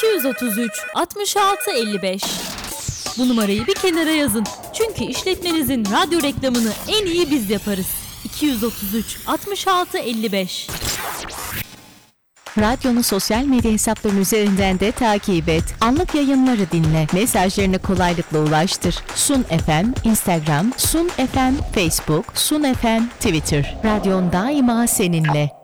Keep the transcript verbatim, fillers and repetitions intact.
iki yüz otuz üç altmış altı elli beş. Bu numarayı bir kenara yazın. Çünkü işletmenizin radyo reklamını en iyi biz yaparız. iki yüz otuz üç altmış altı elli beş. Radyonun sosyal medya hesaplarının üzerinden de takip et. Anlık yayınları dinle. Mesajlarını kolaylıkla ulaştır. Sun F M, Instagram, Sun F M, Facebook, Sun F M, Twitter. Radyon daima seninle.